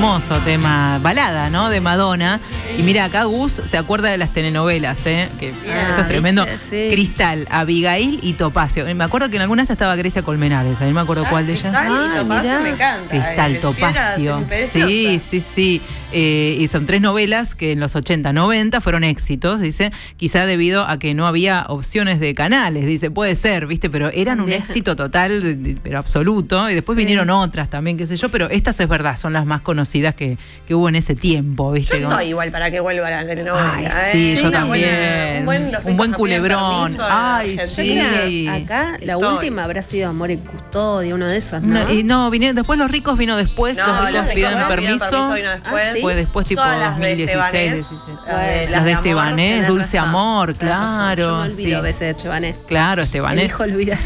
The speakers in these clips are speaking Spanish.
hermoso tema, balada, ¿no? De Madonna. Y mira, acá Gus se acuerda de las telenovelas, que esto es tremendo. Sí. Cristal, Abigail y Topacio. Me acuerdo que en alguna estaba Grecia Colmenares, a mí me acuerdo cuál de ellas. Cristal y Topacio me encanta. Cristal, Topacio. Sí. Y son 3 novelas que en los 80, 90 fueron éxitos, dice, quizá debido a que no había opciones de canales, dice, puede ser, ¿viste? Pero eran un éxito total, pero absoluto, y después vinieron otras también, qué sé yo, pero estas es verdad, son las más conocidas que hubo en ese tiempo, ¿viste? Yo estoy igual para que vuelva la telenovela. Sí, yo también. Un buen culebrón. Ay, sí. Acá la última habrá sido Amor en Custodia, uno de esos, ¿no? No, vinieron después Los Ricos vino después, Los Ricos piden permiso. Fue después tipo 2016, 17. Las de Estebanés, Dulce Amor, claro. Yo me olvido a veces de Estebanés. Claro, Estebanés. El hijo olvida.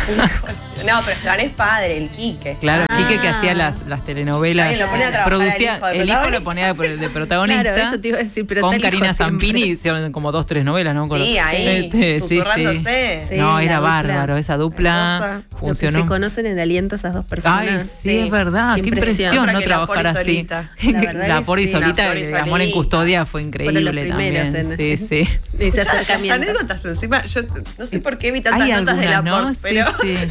No, pero Estebanés padre, el Quique. Claro, Quique que hacía las telenovelas. Producía, el hijo lo ponía de protagonista. Claro, eso te iba a decir, pero con Karina Zampini hicieron como 2, 3 novelas, ¿no? Sí, ahí, susurrándose. Sí. No, era bárbaro, esa dupla funcionó. Lo que se conocen en aliento esas dos personas. Ay, sí, es verdad, qué impresión no trabajar así. La Pori solita, el Amor en Custodia fue increíble también. Sí. Las anécdotas encima, yo no sé por qué vi tantas notas de la Por, pero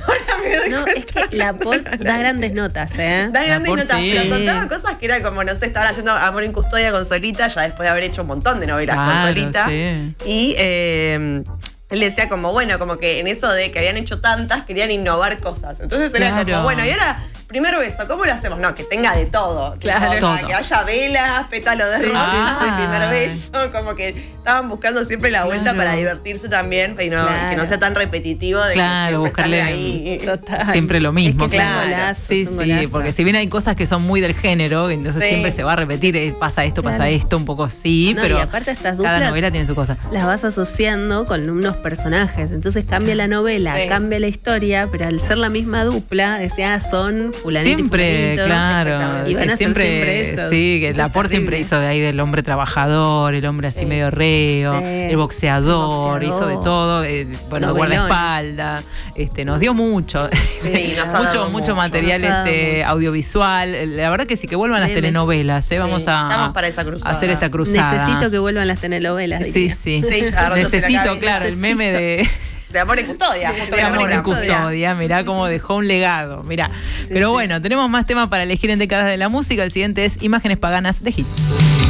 no, es que la Por da grandes notas, Da grandes notas, pero contaba cosas que eran como, no sé, estaban haciendo Amor en Custodia con Solita, ya después de haber hecho un montón de novelas con Solita. Y él decía como, bueno, como que en eso de que habían hecho tantas, querían innovar cosas. Entonces era como, bueno, y ahora, primer beso, ¿cómo lo hacemos? No, que tenga de todo. Claro. Todo. Que haya velas, pétalo de rosas, el primer beso. Como que estaban buscando siempre la vuelta para divertirse también, y no, que no sea tan repetitivo de que buscarle ahí. Siempre lo mismo. Es que sí, porque si bien hay cosas que son muy del género, entonces siempre se va a repetir, pasa esto, un poco pero y aparte estas duplas, cada novela tiene su cosa. Las vas asociando con unos personajes, entonces cambia la novela, cambia la historia, pero al ser la misma dupla, son fulanito siempre, claro. Y van a siempre eso. Sí, que la Por siempre hizo de ahí del hombre trabajador, el hombre así medio reo, el boxeador, hizo de todo, guardaespaldas, nos dio mucho, mucho material audiovisual. La verdad que sí, que vuelvan las telenovelas, vamos a para esa cruzada. hacer esta cruzada. Necesito que vuelvan las telenovelas. Sí. Necesito, claro, el meme de Amor en Custodia. De Amor en Custodia, mirá cómo dejó un legado, mirá. Pero bueno, tenemos más temas para elegir en décadas de la música. El siguiente es Imágenes Paganas de Hits.